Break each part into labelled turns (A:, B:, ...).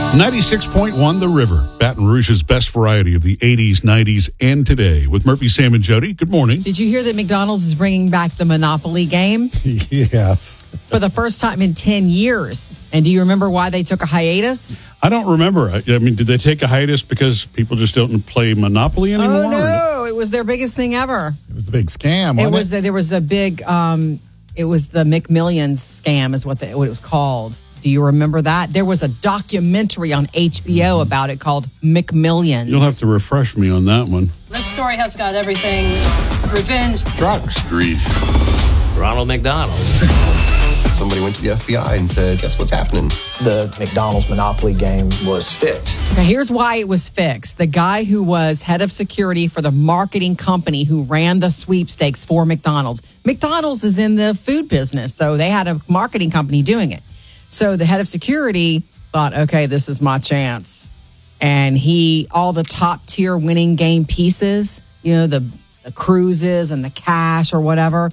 A: 96.1 The River, Baton Rouge's best variety of the 80s, 90s, and today. With Murphy, Sam, and Jody. Good morning.
B: Did you hear that McDonald's is bringing back the Monopoly game?
C: Yes.
B: For the first time in 10 years. And do you remember why they took a hiatus?
A: I don't remember. I mean, did they take a hiatus because people just don't play Monopoly anymore?
B: Oh, no. It was their biggest thing ever.
C: It was the big scam, wasn't it?
B: There was the big, it was the McMillions scam is what it was called. Do you remember that? There was a documentary on HBO about it called McMillions.
A: You'll have to refresh me on that one.
D: This story has got everything. Revenge.
A: Drugs.
E: Greed.
F: Ronald McDonald.
E: Somebody went to the FBI and said, guess what's happening?
G: The McDonald's Monopoly game was fixed.
B: Now, here's why it was fixed. The guy who was head of security for the marketing company who ran the sweepstakes for McDonald's. McDonald's is in the food business, so they had a marketing company doing it. So the head of security thought, okay, this is my chance. And all the top tier winning game pieces, the cruises and the cash or whatever,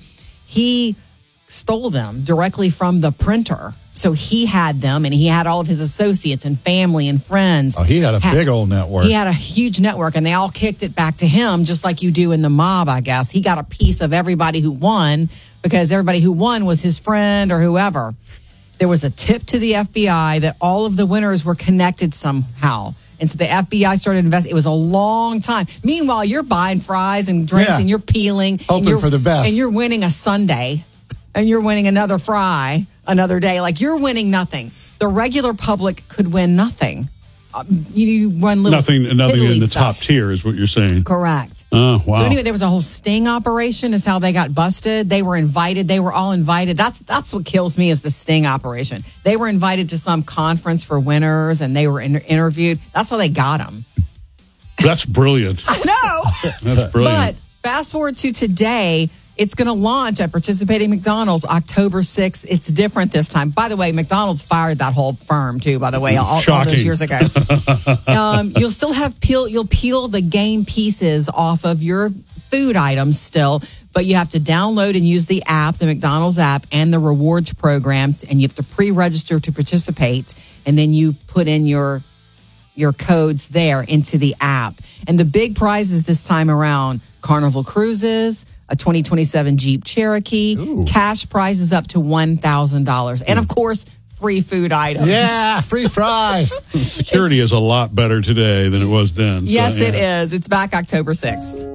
B: he stole them directly from the printer. So he had them, and he had all of his associates and family and friends.
C: Oh, he had a big old network.
B: He had a huge network, and they all kicked it back to him, just like you do in the mob, I guess. He got a piece of everybody who won because everybody who won was his friend or whoever. There was a tip to the FBI that all of the winners were connected somehow. And so the FBI started investing. It was a long time. Meanwhile, you're buying fries and drinks and you're peeling.
C: Hoping for the best.
B: And you're winning a sundae. And you're winning another fry another day. Like, you're winning nothing. The regular public could win nothing. You run little
A: nothing in the
B: stuff.
A: top tier is what you're saying.
B: Correct.
A: Oh, wow.
B: So anyway, there was a whole sting operation is how they got busted. They were invited. They were all invited. That's what kills me is the sting operation. They were invited to some conference for winners, and they were interviewed. That's how they got them.
A: That's brilliant.
B: I know.
A: That's brilliant.
B: But fast forward to today, it's going to launch at participating McDonald's October 6th. It's different this time. By the way, McDonald's fired that whole firm, too, by the way, all those years ago. You'll still have you'll peel the game pieces off of your food items still, but you have to download and use the app, the McDonald's app, and the rewards program, and you have to pre-register to participate, and then you put in your codes there into the app. And the big prizes this time around, Carnival Cruises, a 2027 Jeep Cherokee, cash prizes up to $1,000. And, of course, free food items.
C: Yeah, free fries.
A: Security is a lot better today than it was then.
B: Yes, it is. It's back October 6th.